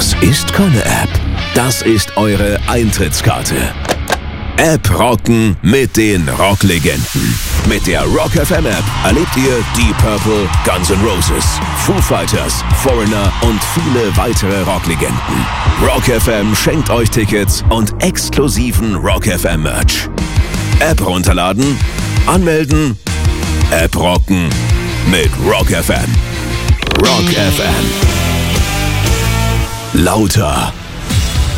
Das ist keine App. Das ist eure Eintrittskarte. App rocken mit den Rocklegenden. Mit der Rock FM App erlebt ihr Deep Purple, Guns N' Roses, Foo Fighters, Foreigner und viele weitere Rocklegenden. Rock FM schenkt euch Tickets und exklusiven Rock FM Merch. App runterladen, anmelden, App rocken mit Rock FM. Rock FM. Lauter